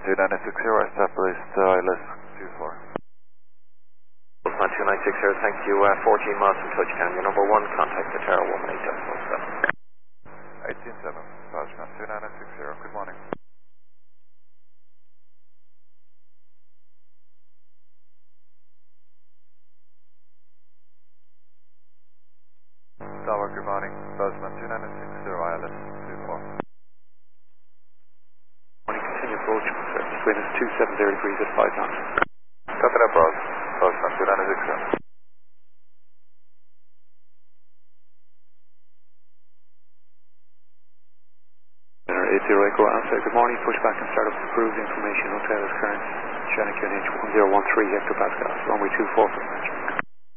2960, established ILS 24. Postman 2960, thank you. 14 miles from touchdown. Your number 1, contact the Tower 18.7. 187, Postman 2960, good morning. Tower, good morning. Postman 2960, ILS 24. Morning, continue approach, wind is 270 degrees at 5 knots. Copy that, Bros. Postman 2960. 80 Echo Alpha, good morning, push back and start up approved information, hotel is current, Shannon QNH 1013 hectopascals, runway 24 for departure.